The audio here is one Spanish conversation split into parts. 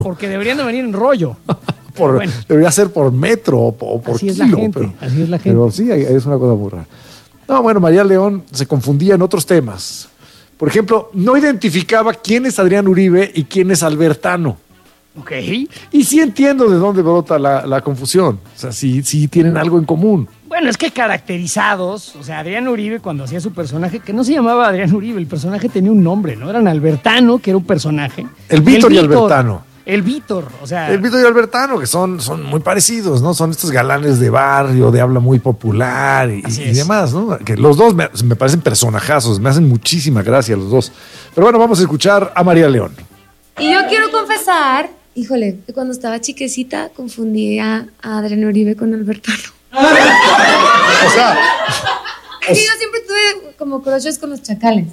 Porque deberían de venir en rollo. Bueno. Debería ser por metro o por así kilo. Es la gente, así es la gente. Pero sí, es una cosa muy rara. No, bueno, María León se confundía en otros temas. Por ejemplo, no identificaba quién es Adrián Uribe y quién es Albertano. Ok. Y sí entiendo de dónde brota la confusión. O sea, sí tienen algo en común. Bueno, es que caracterizados, o sea, Adrián Uribe cuando hacía su personaje, que no se llamaba Adrián Uribe, el personaje tenía un nombre, ¿no? Eran Albertano, que era un personaje. El Víctor y Albertano. El Víctor, o sea. El Víctor y Albertano, que son muy parecidos, ¿no? Son estos galanes de barrio, de habla muy popular y demás, ¿no? Que los dos me parecen personajazos, me hacen muchísima gracia los dos. Pero bueno, vamos a escuchar a María León. Y yo quiero confesar, híjole, que cuando estaba chiquecita confundí a Adrián Uribe con Albertano. O sea... Es que yo siempre tuve como crushes con los chacales.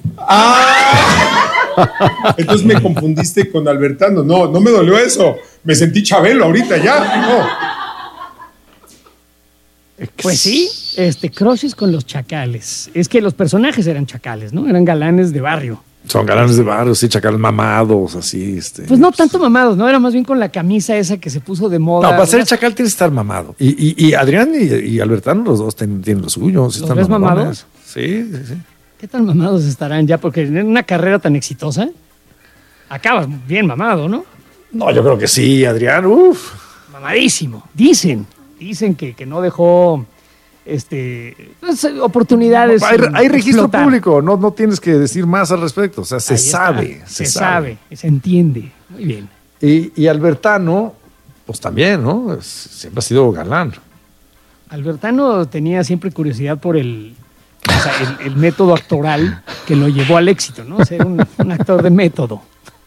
Entonces me confundiste con Albertano. No me dolió eso. Me sentí Chabelo ahorita ya. No. Pues sí, crushes con los chacales. Es que los personajes eran chacales, ¿no? Eran galanes de barrio. Son galanes de barrio, sí, chacales mamados, así. Pues no tanto mamados, ¿no? Era más bien con la camisa esa que se puso de moda. No, para ser chacal tienes que estar mamado. Y Adrián y Albertano, los dos tienen lo suyo. ¿Los ves mamados? Sí. ¿Qué tan mamados estarán ya? Porque en una carrera tan exitosa, acabas bien mamado, ¿no? No, yo creo que sí, Adrián, Mamadísimo. Dicen que no dejó... pues, oportunidades. Hay registro público, no tienes que decir más al respecto. O sea, se sabe. Se entiende. Muy bien. Y Albertano, pues también, ¿no? Siempre ha sido galán. Albertano tenía siempre curiosidad por el método actoral que lo llevó al éxito, ¿no? Ser un actor de método.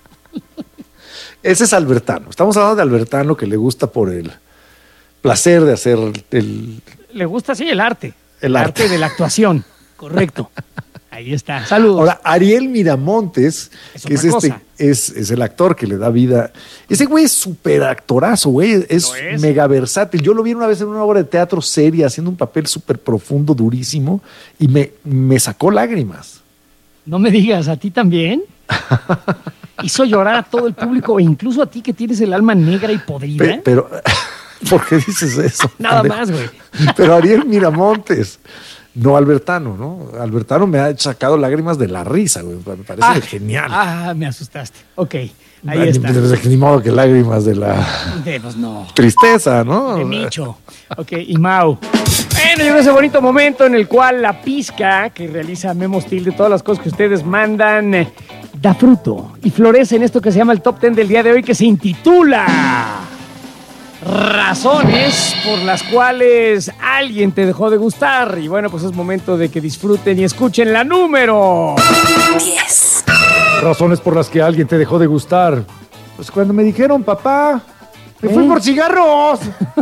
Ese es Albertano. Estamos hablando de Albertano, que le gusta por el placer de hacer Le gusta, sí, el arte. El arte de la actuación. Correcto. Ahí está. Saludos. Ahora, Ariel Miramontes, que es el actor que le da vida. Ese güey es súper actorazo, güey. Es mega versátil. Yo lo vi una vez en una obra de teatro seria, haciendo un papel súper profundo, durísimo, y me sacó lágrimas. No me digas, ¿a ti también? Hizo llorar a todo el público, e incluso a ti que tienes el alma negra y podrida. Pero ¿por qué dices eso? Nada más, güey. Pero Ariel Miramontes, no Albertano, ¿no? Albertano me ha sacado lágrimas de la risa, güey. Me parece genial. Me asustaste. Ok, ahí está. Ni modo que lágrimas de la pues no. Tristeza, ¿no? De Micho. Ok, y Mau. Bueno, llegó ese bonito momento en el cual la pizca que realiza Memo Steel de todas las cosas que ustedes mandan da fruto y florece en esto que se llama el Top 10 del día de hoy, que se intitula Razones por las cuales alguien te dejó de gustar. Y bueno, pues es momento de que disfruten y escuchen la número 10. Razones por las que alguien te dejó de gustar. Pues cuando me dijeron, papá, me fui por cigarros.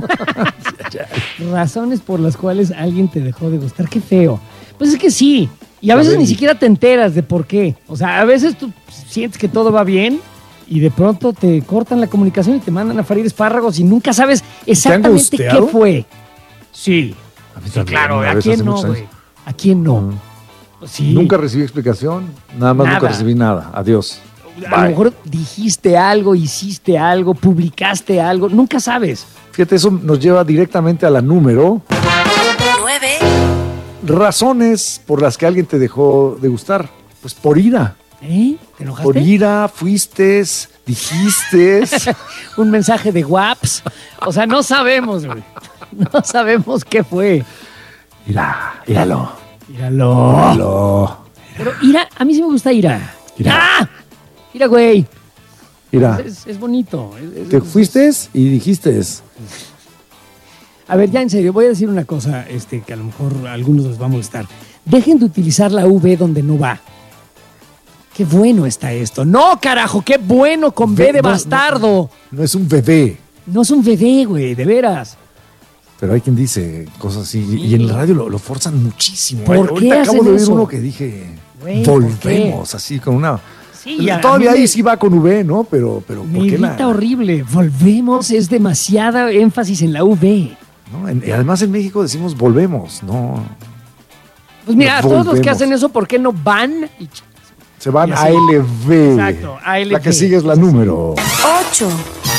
Razones por las cuales alguien te dejó de gustar. Qué feo. Pues es que sí. Y a veces ni siquiera te enteras de por qué. O sea, a veces tú sientes que todo va bien y de pronto te cortan la comunicación y te mandan a freír espárragos y nunca sabes exactamente qué fue. Sí. Claro, ¿a quién no, güey? ¿A quién no? Sí. Nunca recibí explicación, nunca recibí nada. Adiós. A lo mejor dijiste algo, hiciste algo, publicaste algo, nunca sabes. Fíjate, eso nos lleva directamente a la número 9. Razones por las que alguien te dejó de gustar. Pues por ira. ¿Te enojaste? Por ira, fuiste, dijiste. Un mensaje de WhatsApp. O sea, no sabemos, güey. No sabemos qué fue. Íralo. Pero ira, a mí sí me gusta ira. Ira, güey. Ira. Es bonito. Te fuiste y dijiste. A ver, ya en serio, voy a decir una cosa que a lo mejor a algunos les va a molestar. Dejen de utilizar la V donde no va. Qué bueno está esto. No, carajo, qué bueno con B de bastardo. No es un bebé. No es un bebé, güey, de veras. Pero hay quien dice cosas así. Y en el radio lo forzan muchísimo. ¿Por qué ahorita acabo de oír eso? uno que dije, güey, volvemos, así con una... Sí, todavía ahí sí va con V, ¿no? Pero me irrita horrible. Volvemos, es demasiada énfasis en la V. ¿No? Y además en México decimos volvemos, ¿no? Pues mira, todos los que hacen eso, ¿por qué no van? Se van Y a así. ALV. Exacto, ALV. La que sigue es la número 8.